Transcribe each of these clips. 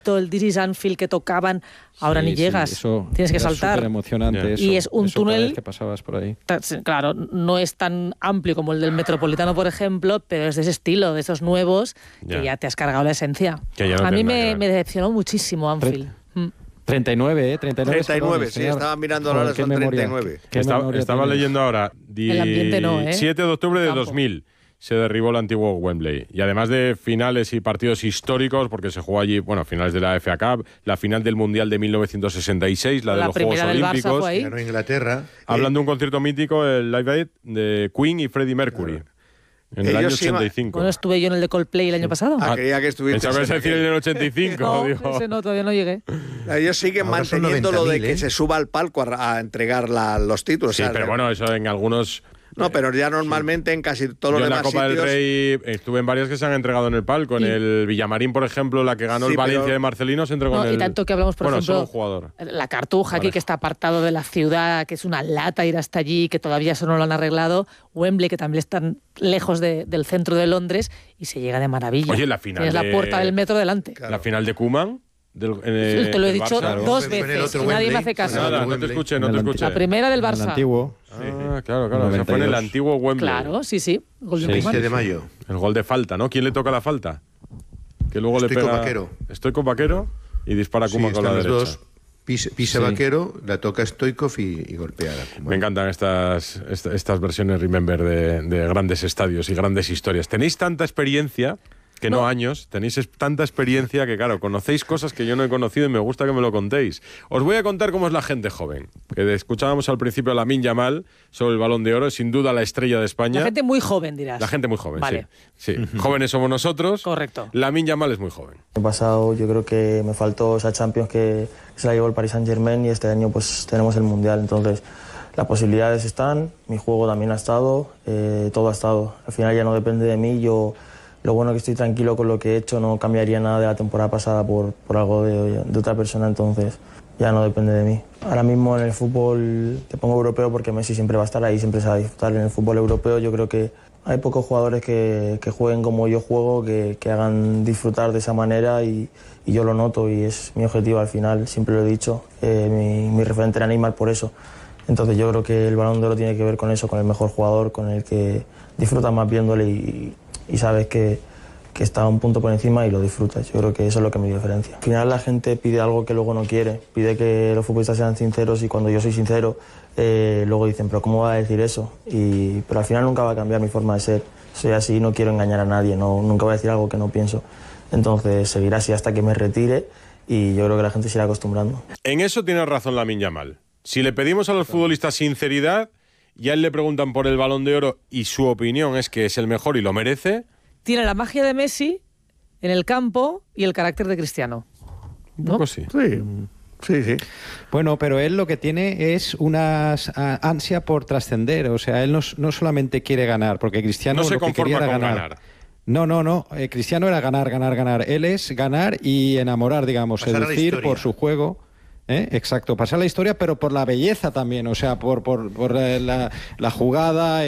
todo el This is Anfield que tocaban, ahora ni llegas, tienes que saltar. Súper emocionante eso, y es un eso túnel que pasabas por ahí. Claro, no es tan amplio como el del Metropolitano, por ejemplo, pero es de ese estilo, de esos nuevos, que ya te has cargado la esencia. No, a mí me decepcionó muchísimo Anfield. 39, 39, sí, estaba mirando ahora, son 39. Estaba leyendo ahora, el ambiente no, 7 de octubre de 2000 se derribó el antiguo Wembley. Y además de finales y partidos históricos, porque se jugó allí, finales de la FA Cup, la final del Mundial de 1966, la de los Juegos Olímpicos. Ganó Inglaterra. Hablando de un concierto mítico, el Live Aid de Queen y Freddie Mercury. Claro. En el año 85. Bueno, estuve yo en el de Coldplay el año pasado. Creía que estuviste. Pensaba que decir en el 85. No, ese no, todavía no llegué. Ellos siguen manteniendo lo de que se suba al palco a entregar los títulos. Sí, pero bueno, eso en algunos... No, pero ya normalmente en casi todos los demás sitios... Yo en la Copa del Rey estuve en varias que se han entregado en el palco. En el Villamarín, por ejemplo, la que ganó el Valencia de Marcelino, se entregó en el... Y tanto que hablamos, por ejemplo, un jugador. La Cartuja, aquí que está apartado de la ciudad, que es una lata ir hasta allí, que todavía eso no lo han arreglado. Wembley, que también están lejos del centro de Londres, y se llega de maravilla. Oye, la final Tienes la puerta del metro delante. Claro. La final de Koeman... te lo he dicho dos veces y nadie me hace caso. Nada, no te escuché. La primera del Barça. En el antiguo. Claro. O sea, fue en el antiguo Wembley. Claro, sí. Gol de 20 de mayo. El gol de falta, ¿no? ¿Quién le toca la falta? Que luego le pega... Vaquero. Estoy con Vaquero y dispara Koeman con la derecha. Dos. Pisa Vaquero, la toca Stoichkov y golpea a Koeman. Me encantan estas versiones Remember de grandes estadios y grandes historias. Tenéis tanta experiencia... Que no años, tenéis tanta experiencia que, claro, conocéis cosas que yo no he conocido y me gusta que me lo contéis. Os voy a contar cómo es la gente joven. Que escuchábamos al principio a Lamine Yamal sobre el Balón de Oro, sin duda la estrella de España. La gente muy joven, dirás. La gente muy joven, vale. Sí. Jóvenes somos nosotros. Correcto. Lamine Yamal es muy joven. El pasado yo creo que me faltó esa Champions que se la llevó el Paris Saint-Germain y este año pues tenemos el Mundial. Entonces las posibilidades están, mi juego también ha estado, todo ha estado. Al final ya no depende de mí, lo bueno es que estoy tranquilo con lo que he hecho, no cambiaría nada de la temporada pasada por algo de otra persona, entonces ya no depende de mí. Ahora mismo en el fútbol te pongo europeo porque Messi siempre va a estar ahí, siempre se va a disfrutar. En el fútbol europeo yo creo que hay pocos jugadores que jueguen como yo juego, que hagan disfrutar de esa manera y yo lo noto y es mi objetivo al final, siempre lo he dicho, mi referente era Neymar por eso. Entonces yo creo que el Balón de Oro tiene que ver con eso, con el mejor jugador, con el que disfrutas más viéndole y sabes que está un punto por encima y lo disfrutas. Yo creo que eso es lo que me diferencia. Al final la gente pide algo que luego no quiere, pide que los futbolistas sean sinceros y cuando yo soy sincero, luego dicen, pero ¿cómo va a decir eso? Pero al final nunca va a cambiar mi forma de ser. Soy así, no quiero engañar a nadie, nunca voy a decir algo que no pienso. Entonces seguirá así hasta que me retire y yo creo que la gente se irá acostumbrando. En eso tiene razón Lamine Yamal. Si le pedimos a los futbolistas sinceridad y a él le preguntan por el Balón de Oro y su opinión es que es el mejor y lo merece... Tiene la magia de Messi en el campo y el carácter de Cristiano, ¿no? Un poco sí. Sí. Bueno, pero él lo que tiene es una ansia por trascender. O sea, él no solamente quiere ganar, porque Cristiano no se lo que conforma quería era con ganar. No. Cristiano era ganar. Él es ganar y enamorar, digamos, pasar seducir por su juego. Exacto, pasar la historia, pero por la belleza también, o sea, por la jugada,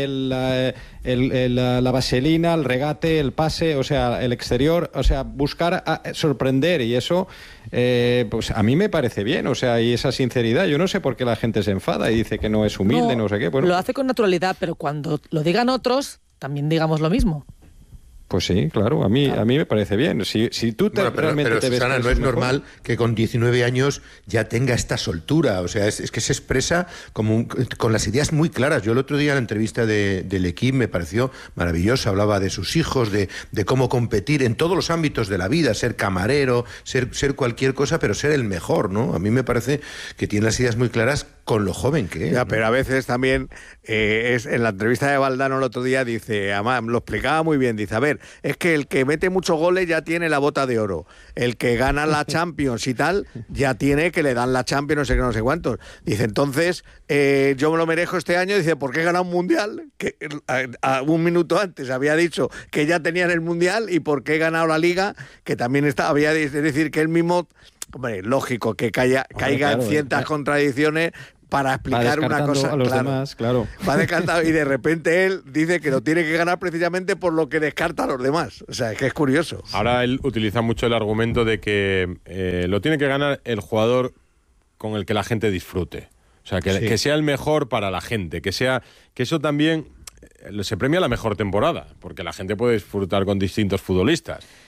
la vaselina, el regate, el pase, o sea, el exterior, o sea, buscar sorprender y eso, pues a mí me parece bien, o sea, y esa sinceridad, yo no sé por qué la gente se enfada y dice que no es humilde, no sé qué. Bueno, lo hace con naturalidad, pero cuando lo digan otros, también digamos lo mismo. Pues sí, claro, a mí me parece bien. Si tú realmente te ves... Susana, no es normal que con 19 años ya tenga esta soltura. O sea, es que se expresa con las ideas muy claras. Yo el otro día en la entrevista del equipo me pareció maravillosa. Hablaba de sus hijos, de cómo competir en todos los ámbitos de la vida, ser camarero, ser cualquier cosa, pero ser el mejor, ¿no? A mí me parece que tiene las ideas muy claras con lo joven que es. Ya, pero a veces también en la entrevista de Valdano el otro día dice, además lo explicaba muy bien, dice, a ver, es que el que mete muchos goles ya tiene la bota de oro, el que gana la Champions y tal, ya tiene que le dan la Champions, no sé qué, no sé cuántos. Dice, entonces, yo me lo merezco este año, dice, ¿por qué he ganado un Mundial? Que un minuto antes había dicho que ya tenían el Mundial y ¿por qué he ganado la Liga? Que también había de decir que él mismo... Hombre, lógico que caiga en ciertas contradicciones, para explicar una descartando cosa. a los demás, claro. Va descartado y de repente él dice que lo tiene que ganar precisamente por lo que descarta a los demás. O sea, es que es curioso. Ahora él utiliza mucho el argumento de que lo tiene que ganar el jugador con el que la gente disfrute. O sea, que sea el mejor para la gente, que eso también se premia la mejor temporada, porque la gente puede disfrutar con distintos futbolistas.